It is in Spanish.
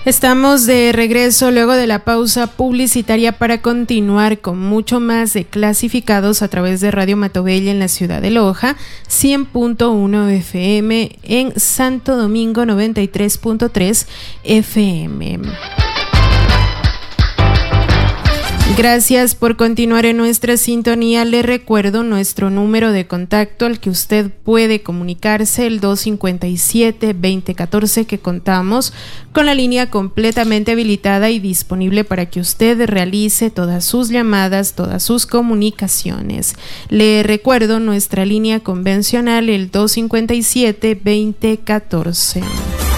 Estamos de regreso luego de la pausa publicitaria para continuar con mucho más de Clasificados a través de Radio Matobella en la ciudad de Loja, 100.1 FM, en Santo Domingo 93.3 FM. Gracias por continuar en nuestra sintonía. Le recuerdo nuestro número de contacto al que usted puede comunicarse, el 257-2014, que contamos con la línea completamente habilitada y disponible para que usted realice todas sus llamadas, todas sus comunicaciones. Le recuerdo nuestra línea convencional, el 257-2014.